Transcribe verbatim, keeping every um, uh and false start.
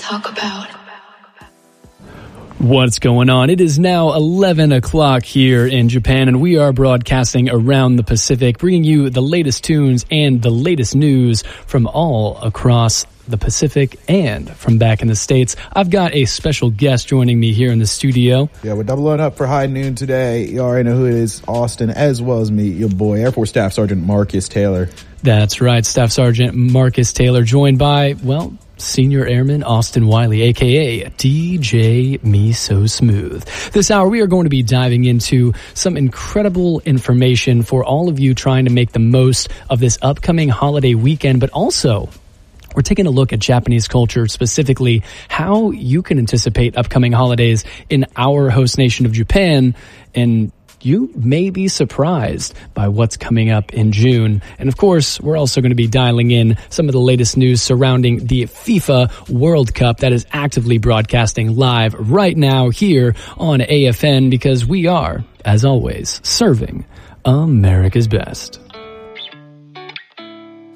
talk about. What's going on? It is now eleven o'clock here in Japan, and we are broadcasting around the Pacific, bringing you the latest tunes and the latest news from all across the Pacific and from back in the States. I've got a special guest joining me here in the studio. Yeah, we're doubling up for High Noon today. You already know who it is, Austin, as well as me, your boy, Air Force Staff Sergeant Marcus Taylor. That's right, Staff Sergeant Marcus Taylor, joined by, well, Senior Airman Austin Wiley, a k a. D J Me So Smooth. This hour, we are going to be diving into some incredible information for all of you trying to make the most of this upcoming holiday weekend, but also we're taking a look at Japanese culture, specifically how you can anticipate upcoming holidays in our host nation of Japan, and you may be surprised by what's coming up in June. And of course, we're also going to be dialing in some of the latest news surrounding the FIFA World Cup that is actively broadcasting live right now here on A F N, because we are, as always, serving America's best.